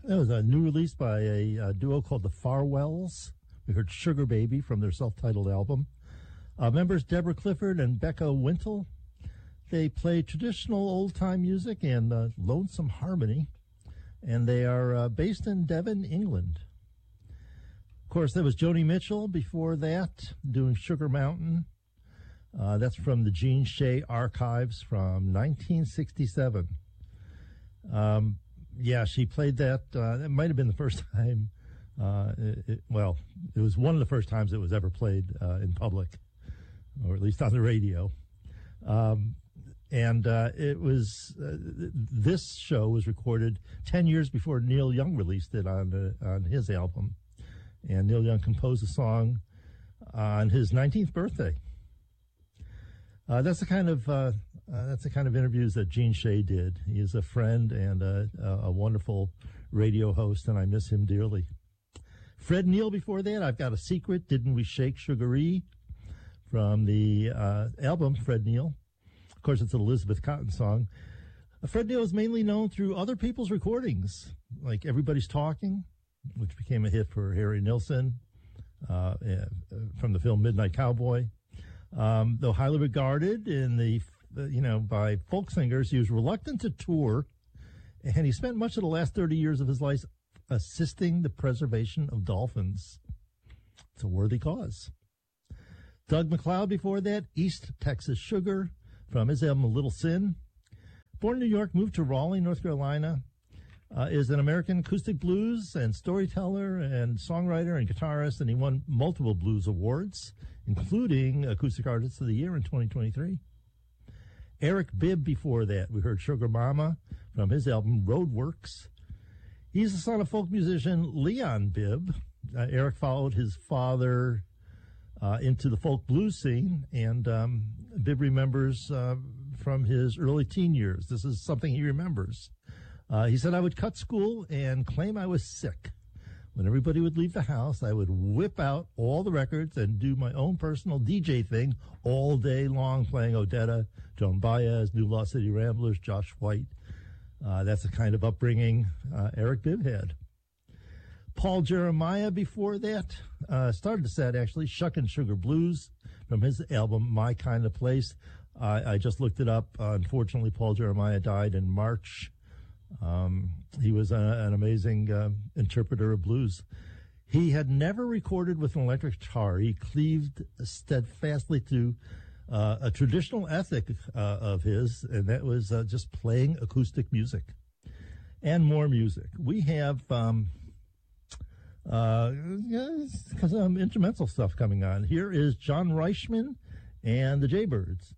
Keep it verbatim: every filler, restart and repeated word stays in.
It was a new release by a, a duo called the Farwells. We heard Sugar Baby from their self-titled album. Uh, members Deborah Clifford and Becca Wintle. They play traditional old-time music and uh, lonesome harmony, and they are uh, based in Devon, England. Of course, there was Joni Mitchell before that, doing Sugar Mountain. Uh, that's from the Gene Shea Archives from nineteen sixty-seven. Um, yeah, she played that. Uh, it might have been the first time. Uh, it, it, well, it was one of the first times it was ever played uh, in public, or at least on the radio. Um, and uh, it was uh, this show was recorded ten years before Neil Young released it on uh, on his album, and Neil Young composed a song on his nineteenth birthday. Uh, that's the kind of uh, uh, that's the kind of interviews that Gene Shea did. He is a friend and a, a wonderful radio host, and I miss him dearly. Fred Neil before that, I've Got a Secret, Didn't We Shake Sugaree, from the uh, album Fred Neil. Of course, it's an Elizabeth Cotten song. Uh, Fred Neil is mainly known through other people's recordings, like Everybody's Talking, which became a hit for Harry Nilsson uh, uh, from the film Midnight Cowboy. Um, though highly regarded in the, uh, you know, by folk singers, he was reluctant to tour, and he spent much of the last thirty years of his life assisting the preservation of dolphins. It's a worthy cause. Doug McLeod before that, East Texas Sugar, from his album Little Sin. Born in New York, moved to Raleigh, North Carolina, uh, is an American acoustic blues and storyteller and songwriter and guitarist, and he won multiple blues awards, including Acoustic Artist of the Year in twenty twenty-three. Eric Bibb before that, we heard Sugar Mama from his album Roadworks. He's the son of folk musician Leon Bibb. Uh, Eric followed his father uh, into the folk blues scene, and um, Bibb remembers uh, from his early teen years. This is something he remembers. Uh, he said, I would cut school and claim I was sick. When everybody would leave the house, I would whip out all the records and do my own personal D J thing all day long, playing Odetta, Joan Baez, New Lost City Ramblers, Josh White. Uh, that's the kind of upbringing uh, Eric Bibb had. Paul Jeremiah before that uh, started the set, actually, Shuckin' Sugar Blues from his album My Kind of Place. Uh, I just looked it up. Uh, unfortunately, Paul Jeremiah died in March. Um, he was a, an amazing uh, interpreter of blues. He had never recorded with an electric guitar. He cleaved steadfastly to uh, a traditional ethic uh, of his, and that was uh, just playing acoustic music and more music. We have um, uh, some instrumental stuff coming on. Here is John Reichman and the Jaybirds.